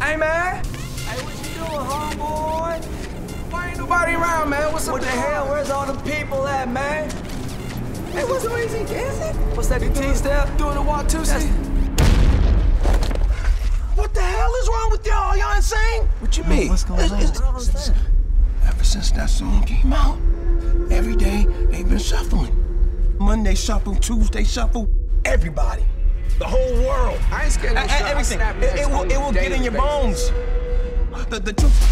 Hey, man. Hey, what you doing, homeboy? Why ain't nobody around, man? What's up? What the hell? Where's all the people at, man? Hey, what's the reason dancing? What's that, the T-step? Doing the Watusi? What the hell is wrong with y'all? Y'all insane? What you mean? What's going on? Ever since that song came out, every day they've been shuffling. Monday shuffle, Tuesday shuffle, everybody. The whole world. I ain't scared of everything. It will get in your bones. The truth